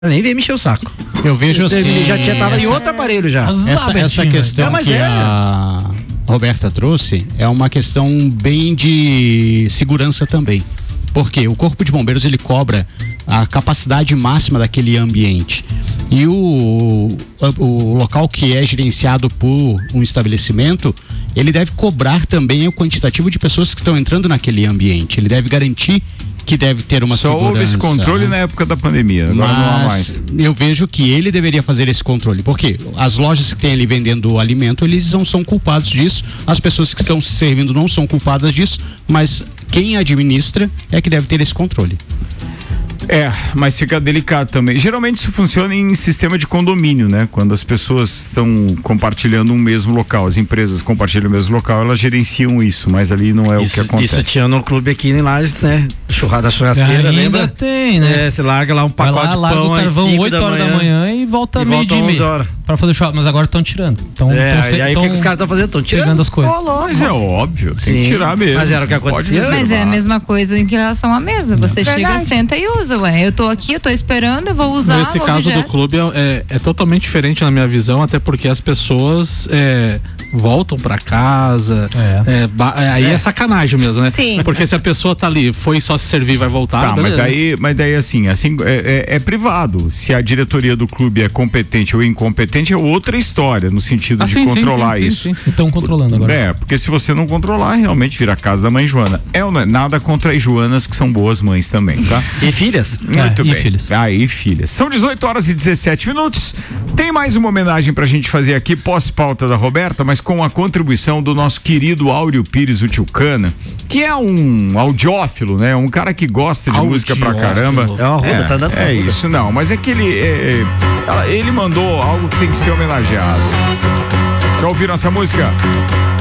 Nem veio mexer o saco. Eu vejo assim. Ele já tava em outro aparelho já. Essa questão que a Roberta trouxe é uma questão bem de segurança também. Porque o Corpo de Bombeiros, ele cobra a capacidade máxima daquele ambiente. E o local que é gerenciado por um estabelecimento, ele deve cobrar também o quantitativo de pessoas que estão entrando naquele ambiente. Ele deve garantir que deve ter uma segurança. Só houve esse controle na época da pandemia, agora não há mais. Eu vejo que ele deveria fazer esse controle, porque as lojas que tem ali vendendo alimento, eles não são culpados disso, as pessoas que estão se servindo não são culpadas disso, mas quem administra é que deve ter esse controle. Mas fica delicado também. Geralmente isso funciona em sistema de condomínio, né? Quando as pessoas estão compartilhando um mesmo local, as empresas compartilham o mesmo local, elas gerenciam isso, mas ali não é o que acontece. Isso tinha no clube aqui em Lages, né? Da churrasqueira, ainda lembra? Tem, né? Você larga lá um pacote de larga pão o carvão 8 horas da manhã e volta meio-dia e meia pra fazer churrasco, mas agora estão tirando. E aí o que os caras estão fazendo? Estão tirando pegando as coisas. Mas é óbvio, tem que tirar mesmo. Mas era o que acontecia. Mas é a mesma coisa em relação à mesa. Você chega, senta e usa, eu tô aqui, eu tô esperando, eu vou usar. Nesse caso do clube é totalmente diferente na minha visão, até porque as pessoas voltam pra casa. Aí é sacanagem mesmo, né? Sim. Porque se a pessoa tá ali, foi só se servir, vai voltar. Tá, mas daí assim é privado. Se a diretoria do clube é competente ou incompetente, é outra história, no sentido de controlar isso. Sim. Estão controlando agora. Porque se você não controlar, realmente vira a casa da mãe Joana. Nada contra as Joanas, que são boas mães também, tá? E filhas? Muito bem. E filhas. E filhas. São 18 horas e 17 minutos. Tem mais uma homenagem pra gente fazer aqui, pós-pauta da Roberta, mas com a contribuição do nosso querido Áureo Pires, o Tchucana, que é um audiófilo, né? Um cara que gosta de música pra caramba. É uma ruda, tá dando isso, não. Mas é que ele mandou algo que tem que ser homenageado. Já ouviram essa música?